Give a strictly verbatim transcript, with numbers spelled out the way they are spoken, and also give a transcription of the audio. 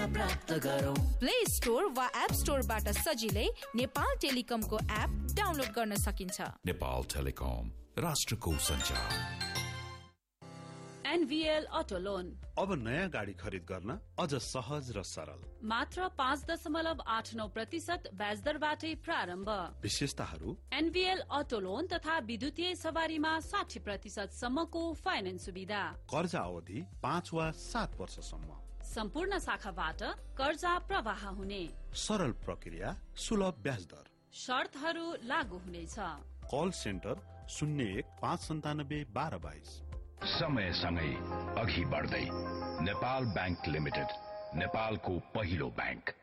सेवा प्राप्त गरौँ। प्ले स्टोर वा एप स्टोरबाट सजिलै नेपाल टेलिकमको एप डाउनलोड गर्न सकिन्छ। नेपाल टेलिकम, राष्ट्रको सञ्चार। एनभीएल अटो लोन अब नयाँ गाडी खरिद गर्न अझ सहज र सरल। मात्र पाँच दशमलव आठ नौ प्रतिशत ब्याज दरबाटै प्रारम्भ। विशेषताहरू एनभीएल अटो लोन तथा विद्युतीय सवारीमा साठी प्रतिशत सम्मको फाइनेन्स सुविधा। कर्जा अवधि पाँच वा सात वर्षसम्म। सम्पूर्ण शाखाबाट कर्जा प्रवाह हुने। सरल प्रक्रिया, सुलभ ब्याज दर। शर्तहरू लागू हुनेछ। कल सेन्टर शून्य एक पाँच सन्तानब्बे बाह्र बाइस। समयसँगै अघि बढ्दै नेपाल बैंक लिमिटेड, नेपालको पहिलो बैंक।